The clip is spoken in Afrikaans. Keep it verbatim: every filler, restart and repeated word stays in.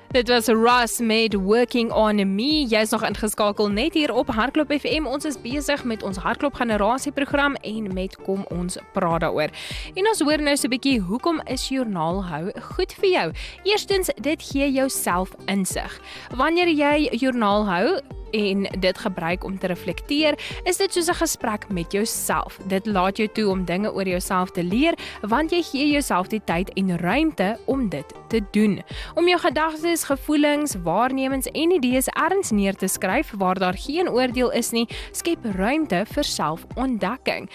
Dit was Ross met Working on Me. Jy is nog ingeskakel net hier op Hardklop F M. Ons is besig met ons Hardklop Generasie program en met Kom Ons Praat Daaroor. En ons hoor nou so 'n bietjie, hoekom is joernaal hou goed vir jou? Eerstens, dit gee jou self insig. Wanneer jy joernaal hou en dit gebruik om te reflekteer, is dit soos 'n gesprek met jouself. Dit laat jou toe om dinge oor jouself te leer, want jy gee jouself die tyd en ruimte om dit te doen. Om jou gedagtes, gevoelens, waarnemings en idees ergens neer te skryf waar daar geen oordeel is nie, skep ruimte vir selfontdekking.